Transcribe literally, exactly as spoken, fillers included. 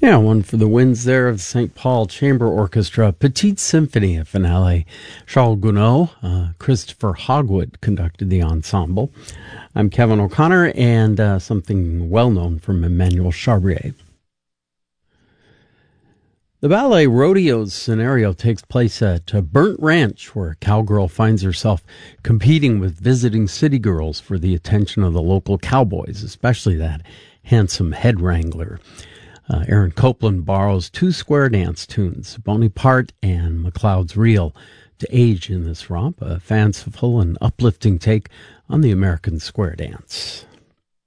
Yeah, one for the winds there of the Saint Paul Chamber Orchestra, Petite Symphony, a finale. Charles Gounod, uh, Christopher Hogwood conducted the ensemble. I'm Kevin O'Connor, and uh, something well-known from Emmanuel Charrier. The ballet Rodeo's scenario takes place at uh, Burnt Ranch, where a cowgirl finds herself competing with visiting city girls for the attention of the local cowboys, especially that handsome head wrangler. Uh, Aaron Copland borrows two square dance tunes, Bonaparte and MacLeod's Reel, to age in this romp, a fanciful and uplifting take on the American square dance.